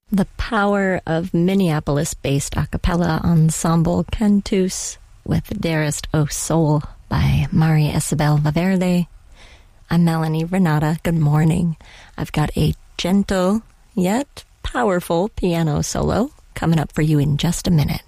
The power of Minneapolis-based a cappella ensemble Cantus with Dearest O Soul by Mari Isabel Valverde. I'm Melanie Renata. Good morning. I've got a gentle yet powerful piano solo coming up for you in just a minute.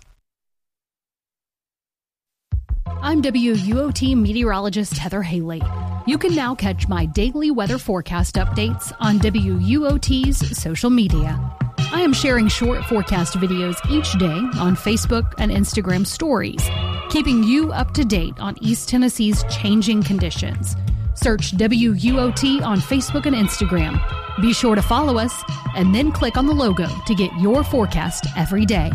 I'm WUOT meteorologist Heather Haley. You can now catch my daily weather forecast updates on WUOT's social media. I am sharing short forecast videos each day on Facebook and Instagram stories, keeping you up to date on East Tennessee's changing conditions. Search WUOT on Facebook and Instagram. Be sure to follow us and then click on the logo to get your forecast every day.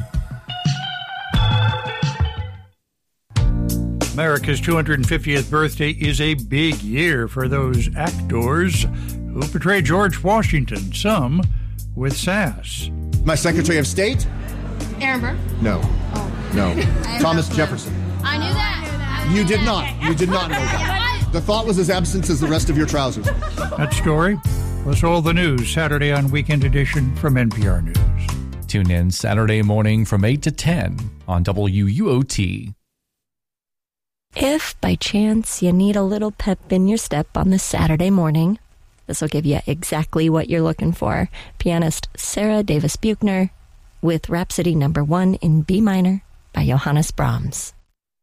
America's 250th birthday is a big year for those actors who portray George Washington, some with sass. My Secretary of State? Aaron Burr? No. Oh. No. Thomas Jefferson. I knew that. You did not. You did not know that. The thought was as absent as the rest of your trousers. That story plus all the news Saturday on Weekend Edition from NPR News. Tune in Saturday morning from 8 to 10 on WUOT. If by chance you need a little pep in your step on this Saturday morning, this will give you exactly what you're looking for. Pianist Sarah Davis Buchner with Rhapsody No. 1 in B minor by Johannes Brahms.